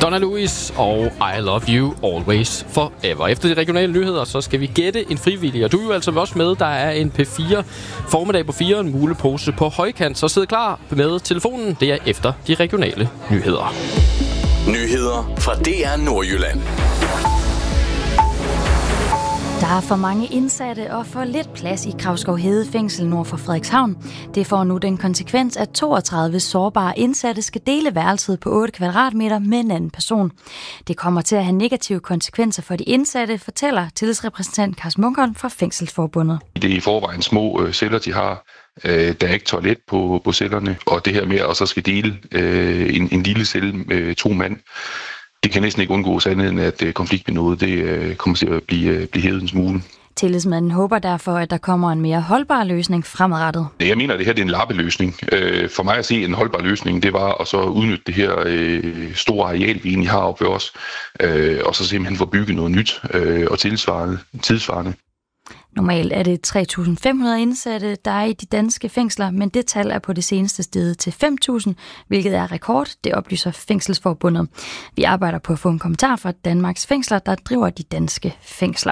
Donna Lewis og I Love You Always Forever. Efter de regionale nyheder, så skal vi gætte en frivillig. Og du er jo altså også med. Der er en P4 formiddag på 4, en mulepose på højkant. Så sid klar med telefonen. Det er efter de regionale nyheder. Nyheder fra DR Nordjylland. Der er for mange indsatte og for lidt plads i Kravskov Hede fængsel nord for Frederikshavn. Det får nu den konsekvens, at 32 sårbare indsatte skal dele værelset på 8 kvadratmeter med en anden person. Det kommer til at have negative konsekvenser for de indsatte, fortæller tillidsrepræsentant Carsten Munkholm fra Fængselsforbundet. Det er i forvejen små celler, de har. Der er ikke toilet på cellerne, og det her med at så skal dele en lille celle med 2 mand, det kan næsten ikke undgås andet end, at konfliktniveauet det kommer til at blive hævet en smule. Tillidsmanden håber derfor, at der kommer en mere holdbar løsning fremadrettet. Jeg mener, at det her det er en lappeløsning. For mig at se en holdbar løsning, det var at så udnytte det her store areal, vi egentlig har oppe ved os, og så simpelthen få bygget noget nyt og tidsvarende. Normalt er det 3.500 indsatte, der er i de danske fængsler, men det tal er på det seneste steget til 5.000, hvilket er rekord, det oplyser Fængselsforbundet. Vi arbejder på at få en kommentar fra Danmarks fængsler, der driver de danske fængsler.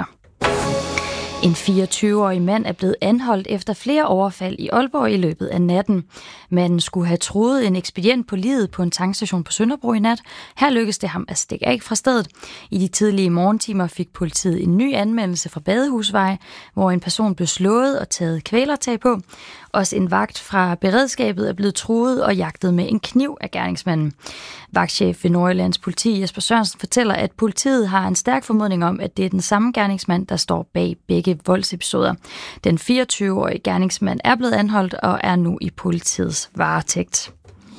En 24-årig mand er blevet anholdt efter flere overfald i Aalborg i løbet af natten. Manden skulle have truet en ekspedient på livet på en tankstation på Sønderbro i nat. Her lykkedes det ham at stikke af fra stedet. I de tidlige morgentimer fik politiet en ny anmeldelse fra Badehusvej, hvor en person blev slået og taget kvælertag på. Også en vagt fra beredskabet er blevet truet og jagtet med en kniv af gerningsmanden. Vagtchef ved Nordjyllands politi Jesper Sørensen fortæller, at politiet har en stærk formodning om, at det er den samme gerningsmand, der står bag begge voldsepisoder. Den 24-årige gerningsmand er blevet anholdt og er nu i politiets varetægt.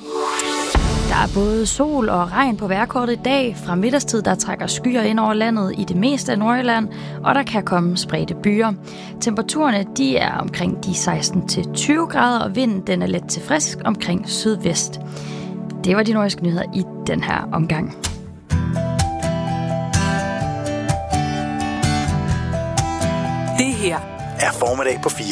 Der er både sol og regn på vejrkortet i dag. Fra middagstid der trækker skyer ind over landet i det meste af Nordjylland, og der kan komme spredte byer. Temperaturerne de er omkring de 16-20 grader, og vinden den er let til frisk omkring sydvest. Det var de nordiske nyheder i den her omgang. Det her er formiddag på 4.